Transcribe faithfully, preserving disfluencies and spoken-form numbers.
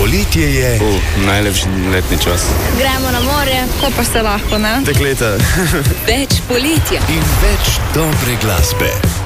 Poletje je uh, najlepši letni čas. Gremo na morje, ko pa se lahko, ne? Dekleta Več poletja in več dobre glasbe.